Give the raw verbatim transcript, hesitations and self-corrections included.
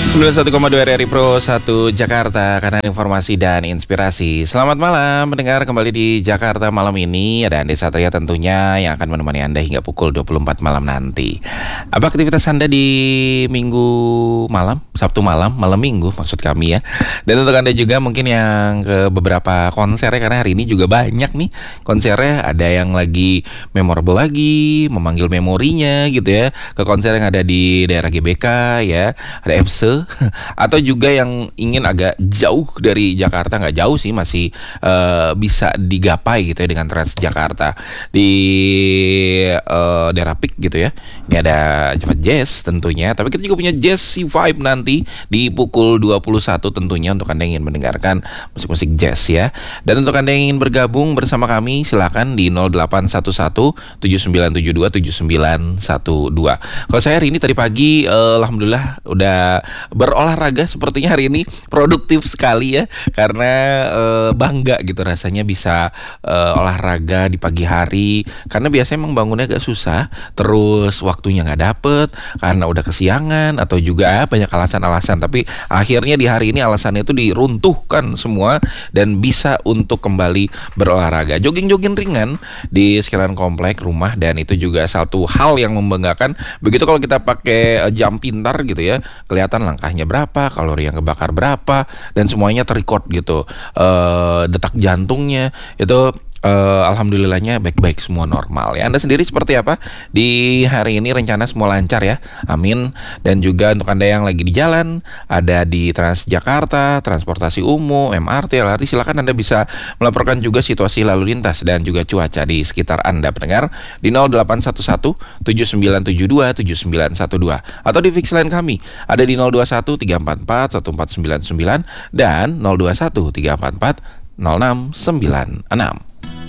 sembilan puluh satu koma dua R R I Pro satu Jakarta, karena informasi dan inspirasi. Selamat malam mendengar kembali di Jakarta malam ini. Ada Andi Satria tentunya yang akan menemani Anda hingga pukul dua puluh empat malam nanti. Apa aktivitas Anda di minggu malam, Sabtu malam, malam minggu maksud kami ya. Dan untuk Anda juga mungkin yang ke beberapa konser ya, karena hari ini juga banyak nih konsernya. Ada yang lagi memorable lagi, memanggil memorinya gitu ya, ke konser yang ada di daerah G B K ya. Ada F S E atau juga yang ingin agak jauh dari Jakarta, nggak jauh sih, masih uh, bisa digapai gitu ya dengan Transjakarta di uh, daerah Peak gitu ya. Ini ada Java Jazz tentunya, tapi kita juga punya Jazzy Vibe nanti di pukul dua puluh satu tentunya untuk Anda yang ingin mendengarkan musik-musik jazz ya. Dan untuk Anda yang ingin bergabung bersama kami silakan di nol delapan satu satu tujuh sembilan tujuh dua tujuh sembilan satu dua. Kalau saya hari ini tadi pagi uh, alhamdulillah udah berolahraga, sepertinya hari ini produktif sekali ya, karena e, bangga gitu rasanya bisa e, olahraga di pagi hari, karena biasanya emang bangunnya agak susah, terus waktunya nggak dapet karena udah kesiangan atau juga banyak alasan-alasan, tapi akhirnya di hari ini alasannya itu diruntuhkan semua dan bisa untuk kembali berolahraga, jogging-jogging ringan di sekitaran komplek rumah. Dan itu juga satu hal yang membanggakan. Begitu kalau kita pakai jam pintar gitu ya, kelihatan langkahnya berapa, kalori yang kebakar berapa, dan semuanya terrecord gitu. E, detak jantungnya itu Uh, alhamdulillahnya baik-baik semua normal ya. Anda sendiri seperti apa di hari ini? Rencana semua lancar ya, amin. Dan juga untuk Anda yang lagi di jalan, ada di Transjakarta, transportasi umum, M R T, L R T, silakan Anda bisa melaporkan juga situasi lalu lintas dan juga cuaca di sekitar Anda pendengar di nol delapan satu satu tujuh sembilan tujuh dua tujuh sembilan satu dua, atau di fix line kami ada di nol dua satu tiga empat empat satu empat sembilan sembilan dan nol dua satu tiga empat empat nol enam sembilan enam.